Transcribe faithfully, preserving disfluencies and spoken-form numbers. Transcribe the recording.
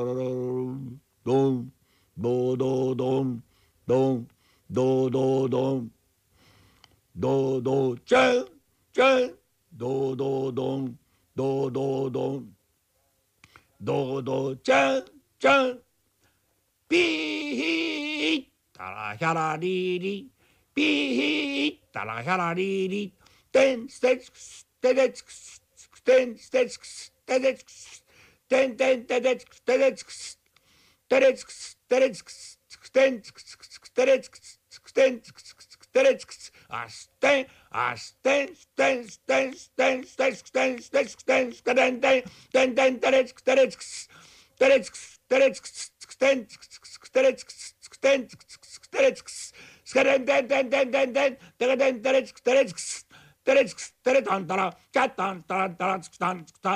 ドン、ドドドン、ドン、ドドドン、ドドチェン、チェン、ドドドン、ドドドン、ドドチェン、チェン、ピータラヒャラリリ、ピータラヒャラリリ、テンステツクス、テレツクス、テンステツクス、テレツクス、テンテンテレツクス、テレツクス、テレツクス、テレツクス、テンツクツクツクテレツクス、テンツクツクツクテレツクス、アステン、アステン、ステン、ステン、ステン、ステン、ステン、ステン、ステン、ステン、テン、テン、テン、テレツク、テレツクス、テレツクス、テレツクス、テンツクツクテレツクス、テンツクツクテレツクス、スケレンテンテンテンテンテン、テレテンテレツクテレツクス、テレツクス、テレタンタラ、キャッタンタランタラツクタンツクタン。